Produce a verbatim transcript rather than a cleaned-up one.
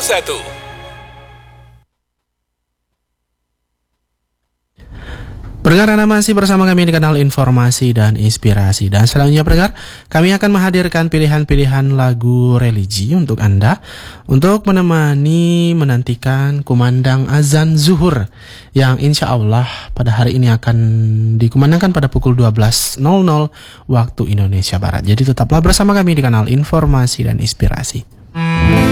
satu. Pendengar, Anda masih bersama kami di kanal Informasi dan Inspirasi. Dan selanjutnya pendengar, kami akan menghadirkan pilihan-pilihan lagu religi untuk Anda untuk menemani menantikan kumandang azan zuhur yang insya Allah pada hari ini akan dikumandangkan pada pukul dua belas nol nol waktu Indonesia Barat. Jadi tetaplah bersama kami di kanal Informasi dan Inspirasi.